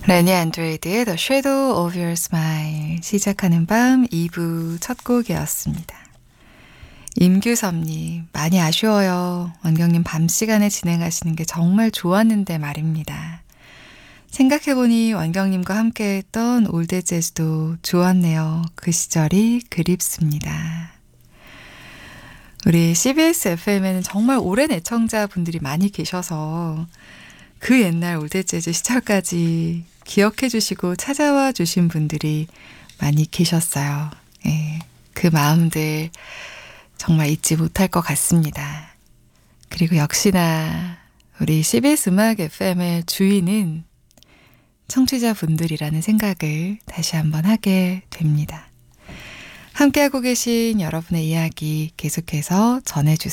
레니 안드레이드의 The Shadow of Your Smile 시작하는 밤 2부 첫 곡이었습니다. 임규섭님, 많이 아쉬워요. 원경님 밤 시간에 진행하시는 게 정말 좋았는데 말입니다. 생각해보니 원경님과 함께했던 올드 재즈도 좋았네요. 그 시절이 그립습니다. 우리 CBS FM에는 정말 오랜 애청자분들이 많이 계셔서 그 옛날 올드 재즈 시절까지 기억해 주시고 찾아와 주신 분들이 많이 계셨어요. 예, 그 마음들 정말 잊지 못할 것 같습니다. 그리고 역시나 우리 CBS 음악 FM의 주인은 청취자분들이라는 생각을 다시 한번 하게 됩니다. 함께하고 계신 여러분의 이야기 계속해서 전해주세요.